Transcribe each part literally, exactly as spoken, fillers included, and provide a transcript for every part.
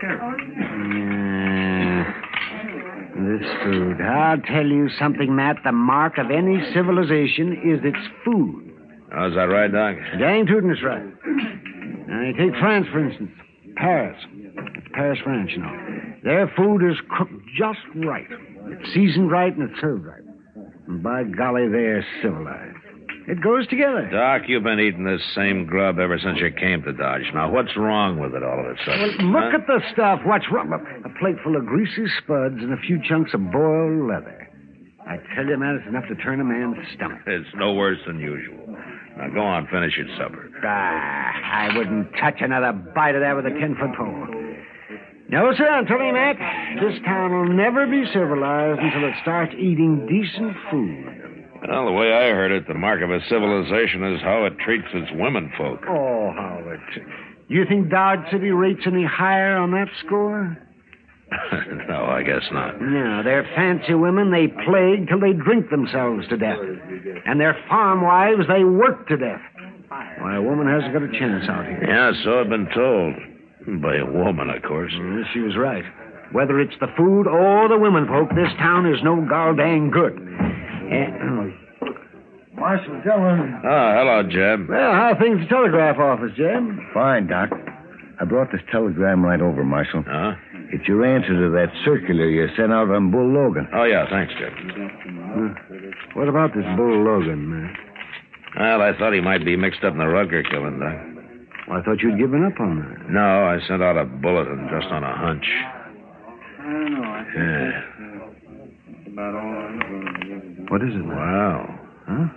This food. I'll tell you something, Matt. The mark of any civilization is its food. Oh, is that right, Doc? Dang tootin' it's right. Now, you take France, for instance. Paris. It's Paris, France, you know. Their food is cooked just right. It's seasoned right and it's served right. And by golly, they're civilized. It goes together. Doc, you've been eating this same grub ever since you came to Dodge. Now, what's wrong with it all of a sudden? Well, look huh? at the stuff. What's wrong? A plate full of greasy spuds and a few chunks of boiled leather. I tell you, man, it's enough to turn a man's stomach. It's no worse than usual. Now, go on, finish your supper. Ah, I wouldn't touch another bite of that with a ten-foot pole. No, sir, I'm telling you, Matt, this town will never be civilized until it starts eating decent food. Well, the way I heard it, the mark of a civilization is how it treats its women folk. Oh, Howard. You think Dodge City rates any higher on that score? No, I guess not. No, they're fancy women. They plague till they drink themselves to death. And their farm wives, they work to death. Why, a woman hasn't got a chance out here. Yeah, so I've been told. By a woman, of course. Mm, she was right. Whether it's the food or the women folk, this town is no goddamn good. Uh, Marshal Dillon. Oh, hello, Jeb. Well, how are things at the telegraph office, Jeb? Fine, Doc. I brought this telegram right over, Marshal. Huh? It's your answer to that circular you sent out on Bull Logan. Oh, yeah, thanks, Jeb. Uh, what about this Bull Logan, man? Well, I thought he might be mixed up in the Rutger killing, Doc. Well, I thought you'd given up on that. No, I sent out a bulletin just on a hunch. Yeah. What is it, man? Wow. Huh?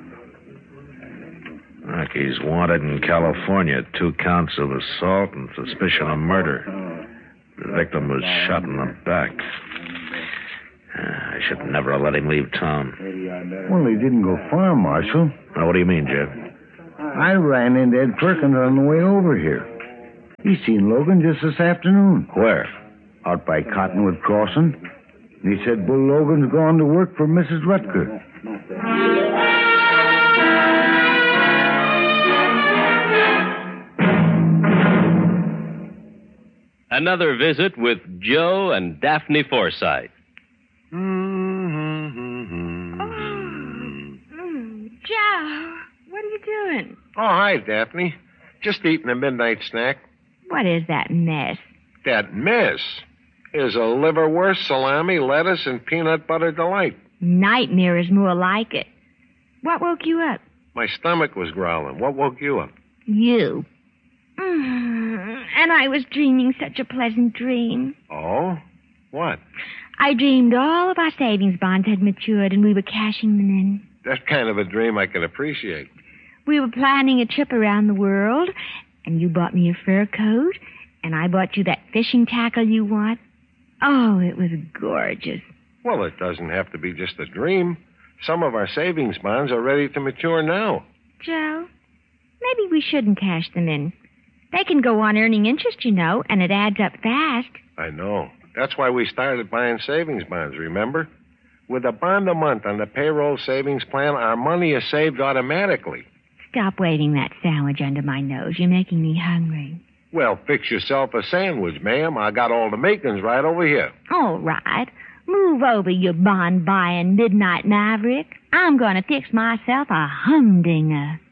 Look, he's wanted in California. Two counts of assault and suspicion of murder. The victim was shot in the back. Uh, I should never have let him leave town. Well, he didn't go far, Marshal. Now, what do you mean, Jeb? I ran into Ed Perkins on the way over here. He seen Logan just this afternoon. Where? Out by Cottonwood Crossing. And he said Bull Logan's gone to work for Missus Rutger. Another visit with Joe and Daphne Forsythe. Mm-hmm. Oh, mm, Joe, what are you doing? Oh, hi, Daphne. Just eating a midnight snack. What is that mess? That mess is a liverwurst, salami, lettuce, and peanut butter delight. Nightmare is more like it. What woke you up? My stomach was growling. What woke you up? You. Mm, and I was dreaming such a pleasant dream. Oh? What? I dreamed all of our savings bonds had matured and we were cashing them in. That kind of a dream I can appreciate. We were planning a trip around the world, and you bought me a fur coat, and I bought you that fishing tackle you want. Oh, it was gorgeous. Well, it doesn't have to be just a dream. Some of our savings bonds are ready to mature now. Joe, maybe we shouldn't cash them in. They can go on earning interest, you know, and it adds up fast. I know. That's why we started buying savings bonds, remember? With a bond a month on the payroll savings plan, our money is saved automatically. Stop waving that sandwich under my nose. You're making me hungry. Well, fix yourself a sandwich, ma'am. I got all the makings right over here. All right. Move over, you bond-buying midnight maverick. I'm going to fix myself a humdinger.